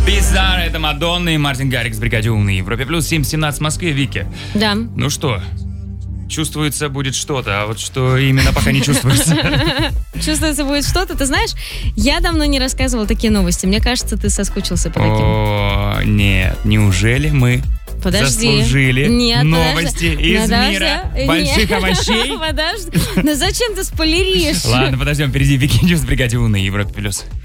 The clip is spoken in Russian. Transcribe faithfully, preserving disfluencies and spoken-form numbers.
Bizarre, это Мадонна и Мартин Гаррикс в бригаде «У» на Европе плюс семь семнадцать в Москве. Вики. Да. Ну что, чувствуется будет что-то, а вот что именно пока не чувствуется. Чувствуется будет что-то. Ты знаешь, я давно не рассказывала такие новости. Мне кажется, ты соскучился по таким. О, нет, неужели мы Подожди. заслужили Нет, новости подожди. из Подожди. мира больших Нет. овощей? Подожди. Ну зачем ты спойлеришь? Ладно, подождем, впереди Вики Ньюс в бригаде «У» на Европе плюс.